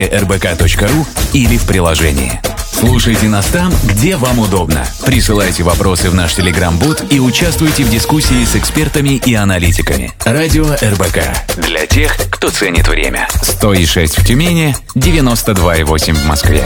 rbk.ru или в приложении. Слушайте нас там, где вам удобно. Присылайте вопросы в наш Telegram-бот и участвуйте в дискуссии с экспертами и аналитиками. Радио РБК. Для тех, кто ценит время. 100,6 в Тюмени, 92,8 в Москве.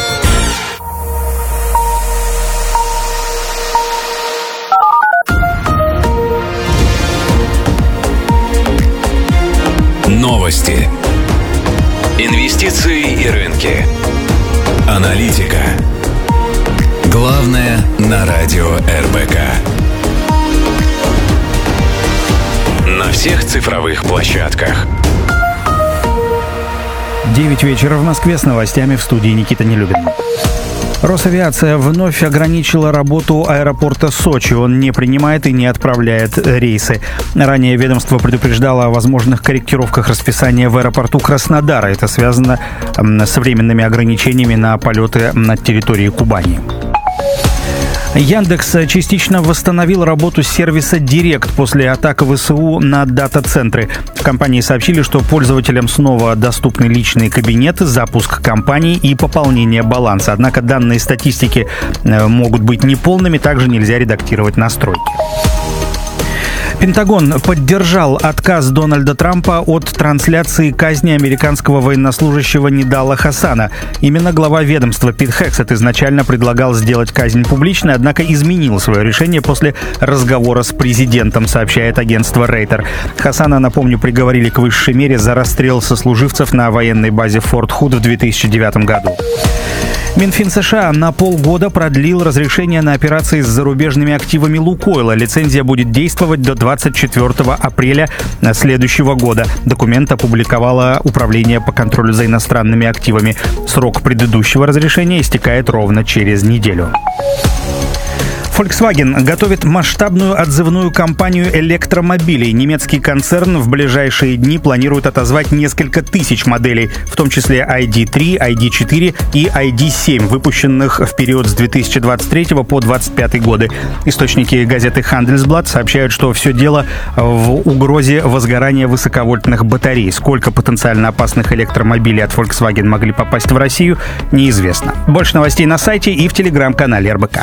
Новости. Инвестиции и рынки. Аналитика. Главное на радио РБК. На всех цифровых площадках. 9 вечера в Москве, с новостями в студии Никита Нелюбин. Росавиация вновь ограничила работу аэропорта Сочи. Он не принимает и не отправляет рейсы. Ранее ведомство предупреждало о возможных корректировках расписания в аэропорту Краснодара. Это связано с временными ограничениями на полеты на территории Кубани. Яндекс частично восстановил работу сервиса Директ после атак ВСУ на дата-центры. В компании сообщили, что пользователям снова доступны личные кабинеты, запуск компании и пополнение баланса. Однако данные статистики могут быть неполными, также нельзя редактировать настройки. Пентагон поддержал отказ Дональда Трампа от трансляции казни американского военнослужащего Нидала Хасана. Именно глава ведомства Пит Хексет изначально предлагал сделать казнь публичной, однако изменил свое решение после разговора с президентом, сообщает агентство Рейтер. Хасана, напомню, приговорили к высшей мере за расстрел сослуживцев на военной базе Форт Худ в 2009 году. Минфин США на полгода продлил разрешение на операции с зарубежными активами «Лукойла». Лицензия будет действовать до 24 апреля следующего года. Документ опубликовало Управление по контролю за иностранными активами. Срок предыдущего разрешения истекает ровно через неделю. Volkswagen готовит масштабную отзывную кампанию электромобилей. Немецкий концерн в ближайшие дни планирует отозвать несколько тысяч моделей, в том числе ID.3, ID.4 и ID.7, выпущенных в период с 2023 по 2025 годы. Источники газеты Handelsblatt сообщают, что все дело в угрозе возгорания высоковольтных батарей. Сколько потенциально опасных электромобилей от Volkswagen могли попасть в Россию, неизвестно. Больше новостей на сайте и в телеграм-канале РБК.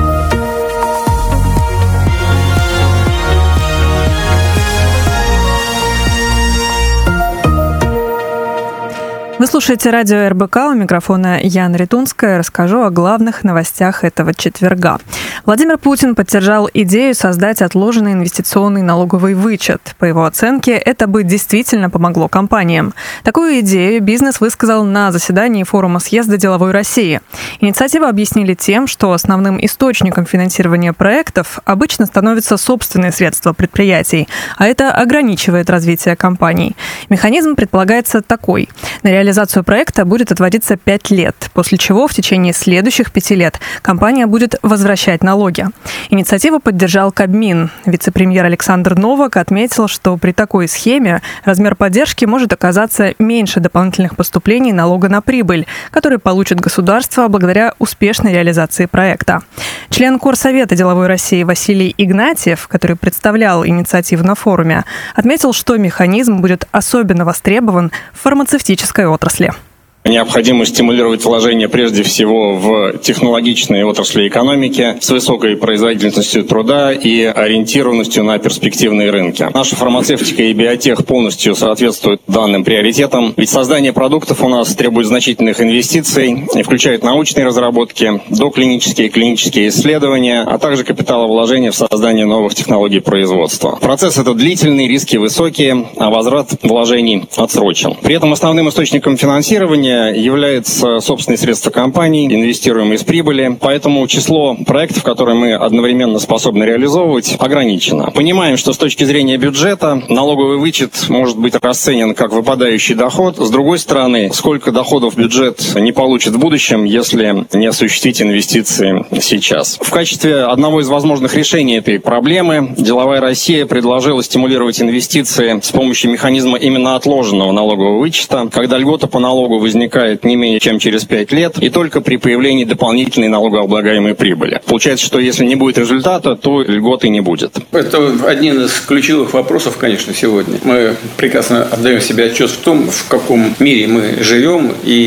Вы слушаете радио РБК, у микрофона Яна Ритунская. Расскажу о главных новостях этого четверга. Владимир Путин поддержал идею создать отложенный инвестиционный налоговый вычет. По его оценке, это бы действительно помогло компаниям. Такую идею бизнес высказал на заседании форума съезда «Деловой России». Инициативу объяснили тем, что основным источником финансирования проектов обычно становятся собственные средства предприятий, а это ограничивает развитие компаний. Механизм предполагается такой. На реализацию проекта будет отводиться 5 лет, после чего в течение следующих 5 лет компания будет возвращать налоги. Инициативу поддержал Кабмин. Вице-премьер Александр Новак отметил, что при такой схеме размер поддержки может оказаться меньше дополнительных поступлений налога на прибыль, которые получит государство благодаря успешной реализации проекта. Член Корсовета «Деловой России» Василий Игнатьев, который представлял инициативу на форуме, отметил, что механизм будет особенно востребован в фармацевтической отрасли. Необходимо стимулировать вложения прежде всего в технологичные отрасли экономики с высокой производительностью труда и ориентированностью на перспективные рынки. Наша фармацевтика и биотех полностью соответствуют данным приоритетам, ведь создание продуктов у нас требует значительных инвестиций и включает научные разработки, доклинические и клинические исследования, а также капиталовложения в создание новых технологий производства. Процесс этот длительный, риски высокие, а возврат вложений отсрочен. При этом основным источником финансирования является собственные средства компаний, инвестируемые из прибыли, поэтому число проектов, которые мы одновременно способны реализовывать, ограничено. Понимаем, что с точки зрения бюджета налоговый вычет может быть расценен как выпадающий доход. С другой стороны, сколько доходов бюджет не получит в будущем, если не осуществить инвестиции сейчас. В качестве одного из возможных решений этой проблемы «Деловая Россия» предложила стимулировать инвестиции с помощью механизма именно отложенного налогового вычета, когда льгота по налогу возникает возникает не менее чем через 5 лет и только при появлении дополнительной налогооблагаемой прибыли. Получается, что если не будет результата, то льготы не будет. Это один из ключевых вопросов, конечно, сегодня. Мы прекрасно отдаем себе отчет в том, в каком мире мы живем, и